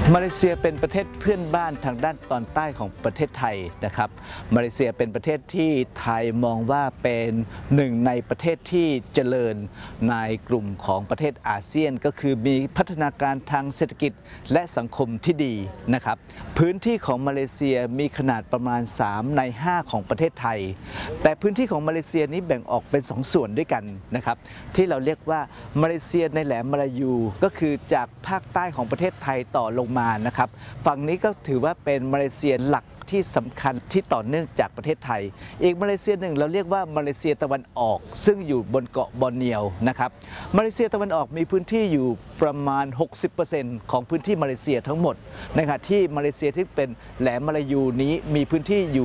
มาเลเซียเป็นประเทศเพื่อนบ้านทางด้านตอนใต้ของประเทศไทยนะครับมาเลเซียเป็นประเทศที่ไทยมองว่าเป็นหนึ่งในประเทศที่เจริญในกลุ่มของประเทศอาเซียนก็คือมีพัฒนาการทางเศรษฐกิจและสังคมที่ดีนะครับพื้นที่ของมาเลเซียมีขนาดประมาณ3 ใน 5ของประเทศไทยแต่พื้นที่ของมาเลเซียนี้แบ่งออกเป็น2 ส่วนด้วยกันนะครับที่เราเรียกว่ามาเลเซียในแหลมมาลายูก็คือจากภาคใต้ของประเทศไทยต่อลงมานะครับฝั่งนี้ก็ถือว่าเป็นมาเลเซียหลักที่สำคัญที่ต่อเนื่องจากประเทศไทยอีกมาเลเซียหนึ่งเราเรียกว่ามาเลเซียตะวันออกซึ่งอยู่บนเกาะบอร์เนียวนะครับมาเลเซียตะวันออกมีพื้นที่อยู่ประมาณ 60% ของพื้นที่มาเลเซียทั้งหมดนะครับที่มาเลเซียที่เป็นแหลมมาลายูนี้มีพื้นที่อยู่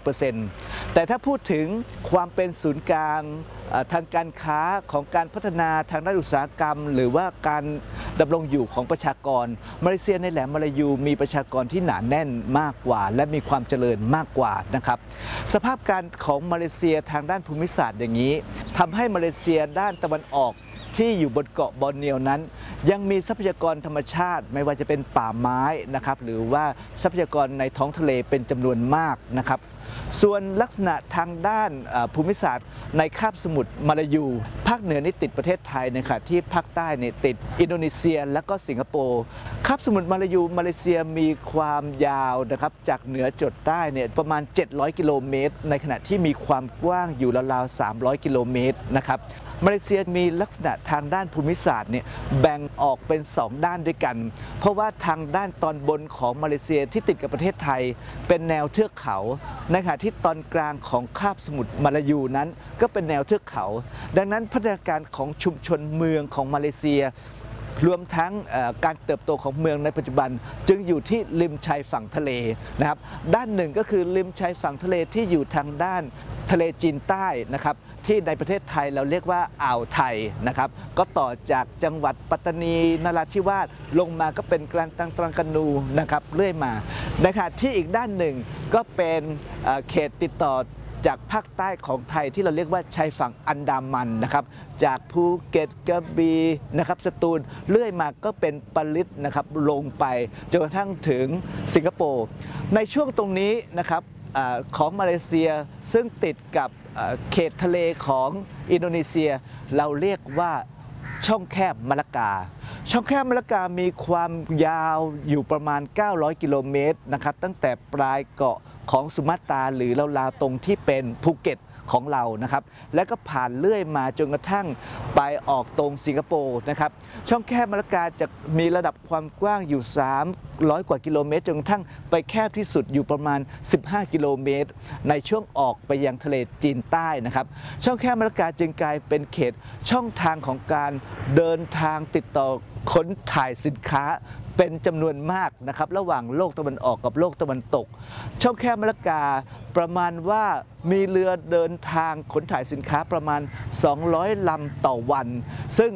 40% แต่ถ้าพูดถึงความเป็นศูนย์กลางทางการค้าของการพัฒนาทางด้านอุตสาหกรรมหรือว่าการดำรงอยู่ของประชากรมาเลเซียในแหลมมาลายูมีประชากรที่หนาแน่นมากกว่าและมีความเจริญมากกว่านะครับสภาพการของมาเลเซียทางด้านภูมิศาสตร์อย่างนี้ทำให้มาเลเซียด้านตะวันออกที่อยู่บนเกาะบอร์เนียวนั้นยังมีทรัพยากรธรรมชาติไม่ว่าจะเป็นป่าไม้นะครับหรือว่าทรัพยากรในท้องทะเลเป็นจำนวนมากนะครับส่วนลักษณะทางด้านภูมิศาสตร์ในคาบสมุทรมาลายูภาคเหนือนี่ติดประเทศไทยนะครับที่ภาคใต้นี่ติดอินโดนีเซียและก็สิงคโปร์คาบสมุทรมาลายูมาเลเซียมีความยาวนะครับจากเหนือจดใต้เนี่ยประมาณ700 กิโลเมตรในขณะที่มีความกว้างอยู่ราวๆ300 กิโลเมตรนะครับมาเลเซียมีลักษณะทางด้านภูมิศาสตร์เนี่ยแบ่งออกเป็น2 ด้านด้วยกันเพราะว่าทางด้านตอนบนของมาเลเซียที่ติดกับประเทศไทยเป็นแนวเทือกเขาในขณะที่ตอนกลางของคาบสมุทรมาลายูนั้นก็เป็นแนวเทือกเขาดังนั้นพัฒนาการของชุมชนเมืองของมาเลเซียรวมทั้งการเติบโตของเมืองในปัจจุบันจึงอยู่ที่ริมชายฝั่งทะเลนะครับด้านหนึ่งก็คือริมชายฝั่งทะเลที่อยู่ทางด้านทะเลจีนใต้นะครับที่ในประเทศไทยเราเรียกว่าอ่าวไทยนะครับก็ต่อจากจังหวัดปัตตานีนราธิวาสลงมาก็เป็นกลางตรังกานูนะครับเรื่อยมาในขณะที่อีกด้านหนึ่งก็เป็นเขตติดต่อจากภาคใต้ของไทยที่เราเรียกว่าชายฝั่งอันดามันนะครับจากภูเก็ตกระบี่นะครับสตูลเรื่อยมาก็เป็นปาลิตนะครับลงไปจนกระทั่งถึงสิงคโปร์ในช่วงตรงนี้นะครับของมาเลเซียซึ่งติดกับเขตทะเลของอินโดนีเซียเราเรียกว่าช่องแคบมะละกาช่องแคบมะละกามีความยาวอยู่ประมาณ900 กิโลเมตรนะครับตั้งแต่ปลายเกาะของสุมาตราหรือราวๆตรงที่เป็นภูเก็ตของเรานะครับและก็ผ่านเลื่อยมาจนกระทั่งไปออกตรงสิงคโปร์นะครับช่องแคบมะละกาจะมีระดับความกว้างอยู่300 กว่ากิโลเมตรจนกระทั่งไปแคบที่สุดอยู่ประมาณ15 กิโลเมตรในช่วงออกไปยังทะเลจีนใต้นะครับช่องแคบมะละกาจึงกลายเป็นเขตช่องทางของการเดินทางติดต่อขนถ่ายสินค้าเป็นจำนวนมากนะครับระหว่างโลกตะวันออกกับโลกตะวันตกช่องแคบมะละกาประมาณว่ามีเรือเดินทางขนถ่ายสินค้าประมาณ200 ลำต่อวันซึ่ง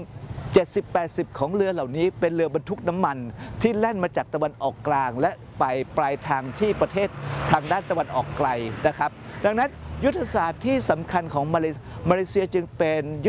70-80 ของเรือเหล่านี้เป็นเรือบรรทุกน้ำมันที่แล่นมาจากตะวันออกกลางและไปปลายทางที่ประเทศทางด้านตะวันออกไกลนะครับดังนั้นยุทธศาสตร์ที่สำคัญของมาเลเซียจึงเป็น